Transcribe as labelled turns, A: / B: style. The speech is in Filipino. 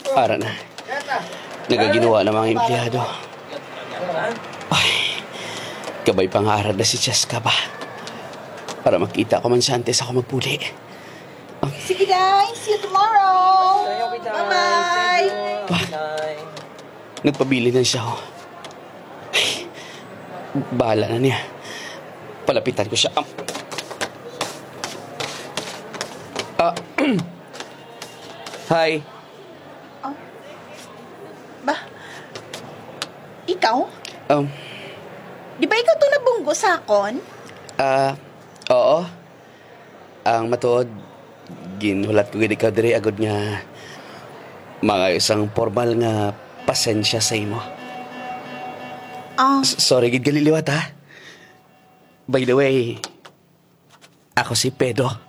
A: Para na. Nagaginawa ng mga empleyado. Ay, kabay pangarad na si Cheska ba? Para makita ko man siya antes ako magpuli.
B: Sige, Day. See you tomorrow. Bye-bye.
A: Nagpabili na siya. Oh. Ay, bahala na niya. Palapitan ko siya. Hi.
B: Ba? Ikaw?
A: Um,
B: Di ba ikaw itong nabunggo sa akon?
A: Oo. Ang matuod, ginhulat ko gid ikaw diri agad nga mga isang formal nga pasensya sa imo. Sorry gid galiliwat ha. By the way, ako si Pedro.